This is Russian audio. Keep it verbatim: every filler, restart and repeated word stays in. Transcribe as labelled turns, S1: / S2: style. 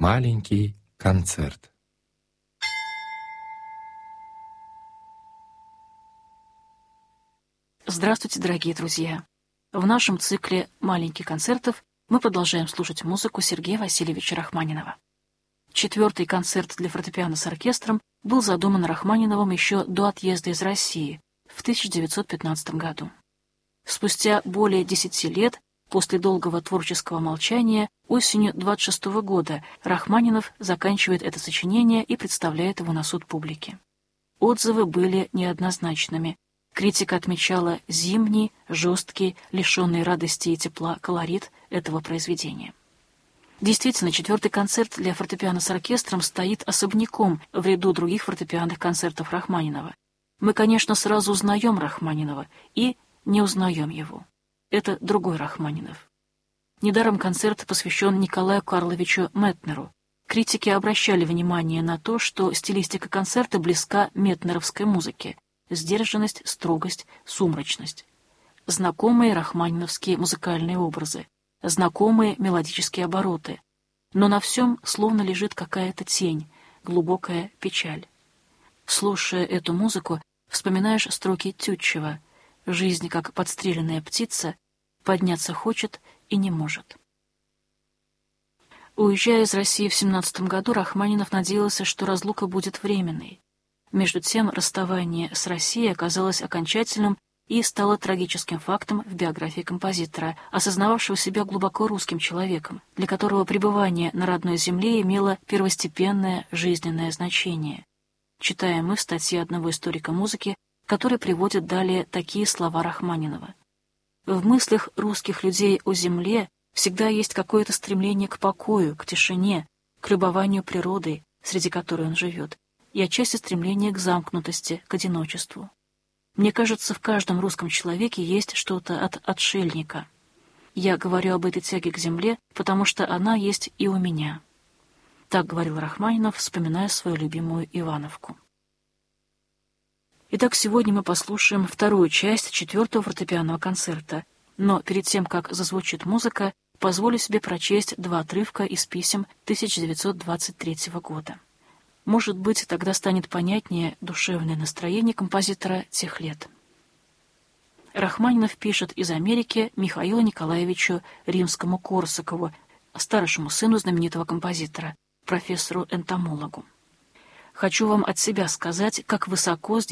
S1: Маленький концерт.
S2: Здравствуйте, дорогие друзья! В нашем цикле «Маленьких концертов» мы продолжаем слушать музыку Сергея Васильевича Рахманинова. Четвертый концерт для фортепиано с оркестром был задуман Рахманиновым еще до отъезда из России в тысяча девятьсот пятнадцатом году. Спустя более десяти лет, после долгого творческого молчания, осенью двадцать шестого года Рахманинов заканчивает это сочинение и представляет его на суд публики. Отзывы были неоднозначными. Критика отмечала зимний, жесткий, лишенный радости и тепла колорит этого произведения. Действительно, четвертый концерт для фортепиано с оркестром стоит особняком в ряду других фортепианных концертов Рахманинова. Мы, конечно, сразу узнаем Рахманинова и не узнаем его. Это другой Рахманинов. Недаром концерт посвящен Николаю Карловичу Метнеру. Критики обращали внимание на то, что стилистика концерта близка метнеровской музыке. Сдержанность, строгость, сумрачность. Знакомые рахманиновские музыкальные образы, знакомые мелодические обороты. Но на всем словно лежит какая-то тень, глубокая печаль. Слушая эту музыку, вспоминаешь строки Тютчева: «Жизнь, как подстреленная птица, подняться хочет и не может». Уезжая из России в семнадцатом году, Рахманинов надеялся, что разлука будет временной. Между тем, расставание с Россией оказалось окончательным и стало трагическим фактом в биографии композитора, осознававшего себя глубоко русским человеком, для которого пребывание на родной земле имело первостепенное жизненное значение. Читаем мы в статье одного историка музыки, который приводит далее такие слова Рахманинова. В мыслях русских людей о земле всегда есть какое-то стремление к покою, к тишине, к любованию природой, среди которой он живет, и отчасти стремление к замкнутости, к одиночеству. Мне кажется, в каждом русском человеке есть что-то от отшельника. Я говорю об этой тяге к земле, потому что она есть и у меня. Так говорил Рахманинов, вспоминая свою любимую Ивановку. Итак, сегодня мы послушаем вторую часть четвертого фортепианного концерта, но перед тем, как зазвучит музыка, позволю себе прочесть два отрывка из писем тысяча девятьсот двадцать третьего года. Может быть, тогда станет понятнее душевное настроение композитора тех лет. Рахманинов пишет из Америки Михаилу Николаевичу Римскому-Корсакову, старшему сыну знаменитого композитора, профессору-энтомологу. «Хочу вам от себя сказать, как высоко